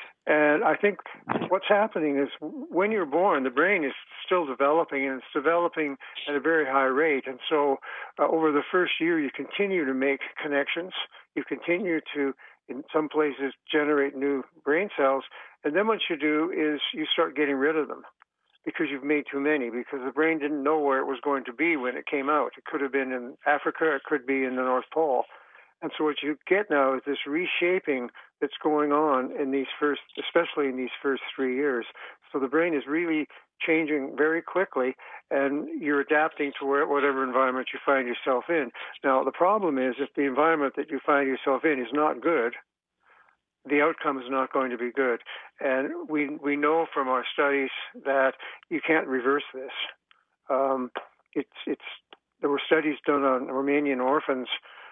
And I think what's happening is when you're born, the brain is still developing, and it's developing at a very high rate. And so uh, over the first year, you continue to make connections. You continue to, in some places, generate new brain cells. And then what you do is you start getting rid of them, because you've made too many, because the brain didn't know where it was going to be when it came out. It could have been in Africa, it could be in the North Pole. And so what you get now is this reshaping that's going on in these first, especially in these first three years. So the brain is really changing very quickly, and you're adapting to where, whatever environment you find yourself in. Now, the problem is if the environment that you find yourself in is not good, the outcome is not going to be good. And we we know from our studies that you can't reverse this. Um, it's it's there were studies done on Romanian orphans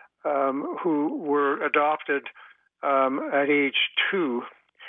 um, who were adopted um, at age two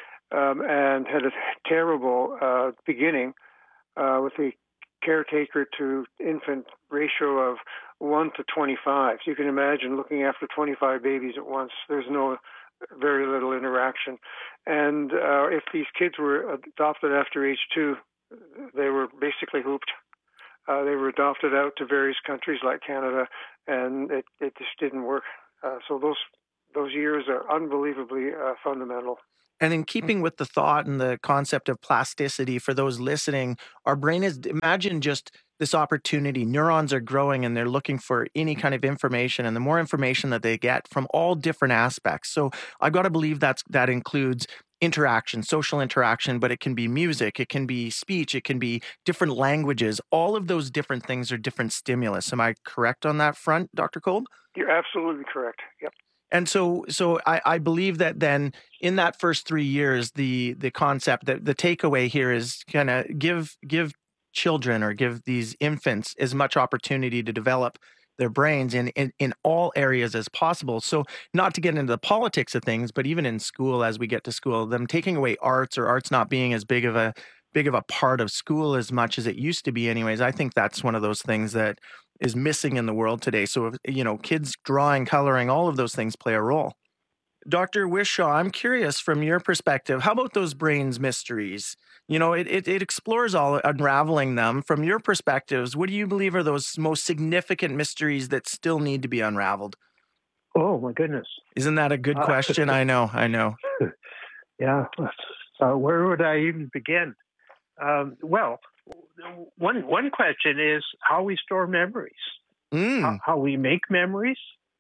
um, and had a terrible uh, beginning uh, with a caretaker to infant ratio of one to twenty-five. So you can imagine looking after twenty-five babies at once. There's no very little interaction. And uh, if these kids were adopted after age two, they were basically hooped. Uh, they were adopted out to various countries like Canada, and it, it just didn't work. Uh, so those those years are unbelievably uh, fundamental. And in keeping with the thought and the concept of plasticity for those listening, our brain is, imagine just this opportunity. Neurons are growing and they're looking for any kind of information, and the more information that they get from all different aspects. So I've got to believe that's, that includes interaction, social interaction, but it can be music, it can be speech, it can be different languages. All of those different things are different stimulus. Am I correct on that front, Doctor Kolb? You're absolutely correct. Yep. And so, so I, I believe that then in that first three years, the the concept that the takeaway here is kind of give give children or give these infants as much opportunity to develop their brains in, in in all areas as possible. So not to get into the politics of things, but even in school, as we get to school, them taking away arts or arts not being as big of a big of a part of school as much as it used to be anyways. I think that's one of those things that is missing in the world today. So, you know, kids drawing, coloring, all of those things play a role. Doctor Wishaw, I'm curious from your perspective, how about those brains mysteries? You know, it, it, it explores all, unraveling them. From your perspectives, what do you believe are those most significant mysteries that still need to be unraveled? Oh, my goodness. Isn't that a good question? Uh, I know, I know. Yeah. Uh, where would I even begin? Um, well, one one question is how we store memories, mm. how, how we make memories.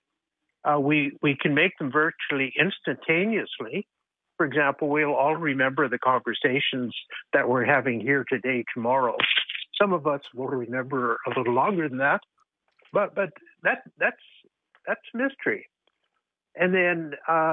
Uh, we we can make them virtually instantaneously. For example, we'll all remember the conversations that we're having here today, tomorrow. Some of us will remember a little longer than that, but but that that's that's mystery. And then uh,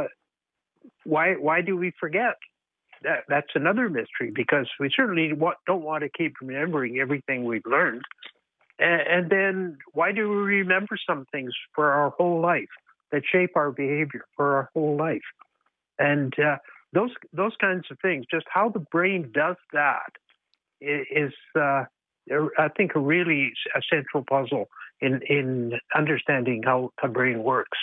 why why do we forget? That, that's another mystery, because we certainly want, don't want to keep remembering everything we've learned. And, and then why do we remember some things for our whole life that shape our behavior for our whole life? And uh, those those kinds of things, just how the brain does that is, uh, I think, a really a central puzzle in, in understanding how the brain works.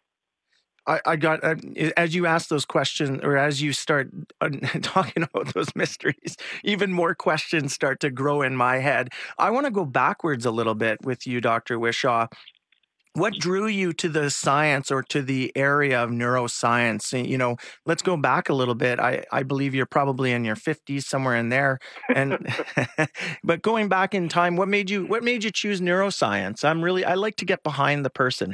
I, I got, uh, as you ask those questions, or as you start uh, talking about those mysteries, even more questions start to grow in my head. I want to go backwards a little bit with you, Doctor Wishaw. What drew you to the science or to the area of neuroscience? You know, let's go back a little bit. I, I believe you're probably in your fifties, somewhere in there. And but going back in time, what made you what made you choose neuroscience? I'm really I like to get behind the person.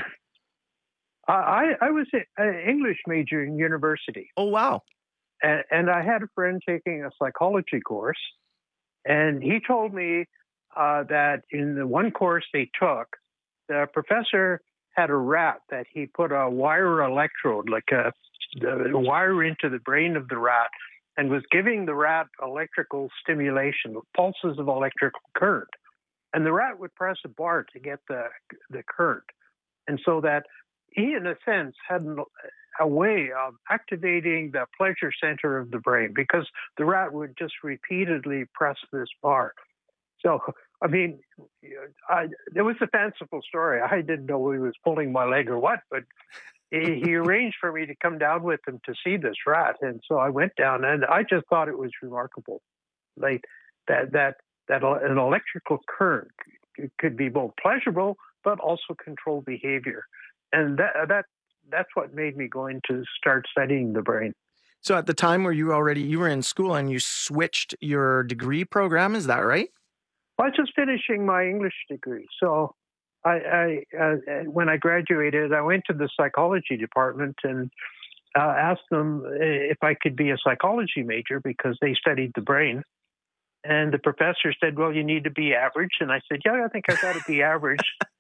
I, I was an English major in university. Oh, wow. And, and I had a friend taking a psychology course, and he told me uh, that in the one course they took, the professor had a rat that he put a wire electrode, like a, a wire into the brain of the rat, and was giving the rat electrical stimulation, pulses of electrical current. And the rat would press a bar to get the the current. And so that he, in a sense, had a way of activating the pleasure center of the brain, because the rat would just repeatedly press this bar. So, I mean, I, it was a fanciful story. I didn't know he was pulling my leg or what, but he, he arranged for me to come down with him to see this rat. And so I went down, and I just thought it was remarkable, like that that that an electrical current could be both pleasurable but also control behavior. And that that that's what made me go into start studying the brain. So at the time where you were already you were in school and you switched your degree program, is that right? I was just finishing my English degree. So I, I uh, when I graduated, I went to the psychology department and uh, asked them if I could be a psychology major, because they studied the brain. And the professor said, "Well, you need to be average." And I said, "Yeah, I think I got to be average."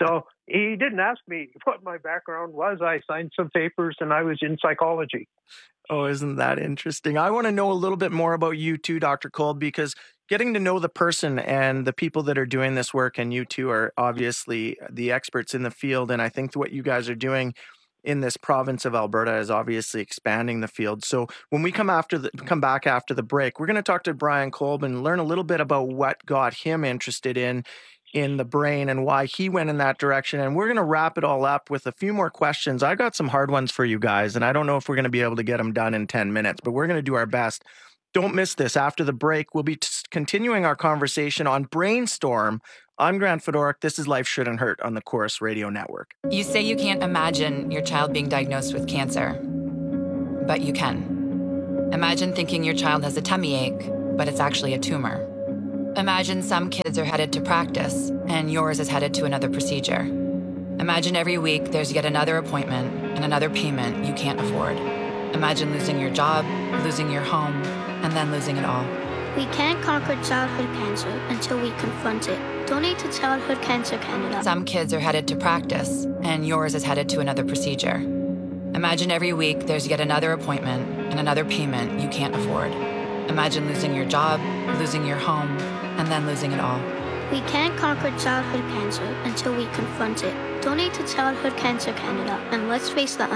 So he didn't ask me what my background was. I signed some papers and I was in psychology. Oh, isn't that interesting? I want to know a little bit more about you too, Doctor Kolb, because getting to know the person and the people that are doing this work, and you two are obviously the experts in the field. And I think what you guys are doing in this province of Alberta is obviously expanding the field. So when we come after the, come back after the break, we're going to talk to Brian Kolb and learn a little bit about what got him interested in in the brain and why he went in that direction. And we're going to wrap it all up with a few more questions. I got some hard ones for you guys, and I don't know if we're going to be able to get them done in ten minutes, but we're going to do our best. Don't miss this. After the break, we'll be t- continuing our conversation on Brainstorm. I'm Grant Fedoruk. This is Life Shouldn't Hurt on the Chorus Radio Network. You say you can't imagine your child being diagnosed with cancer, but you can. Imagine thinking your child has a tummy ache, but it's actually a tumor. Imagine some kids are headed to practice, and yours is headed to another procedure. Imagine every week there's yet another appointment and another payment you can't afford. Imagine losing your job, losing your home, and then losing it all. We can't conquer childhood cancer until we confront it. Donate to Childhood Cancer Canada. Some kids are headed to practice, and yours is headed to another procedure. Imagine every week there's yet another appointment and another payment you can't afford. Imagine losing your job, losing your home, and then losing it all. We can't conquer childhood cancer until we confront it. Donate to Childhood Cancer Canada, and let's face the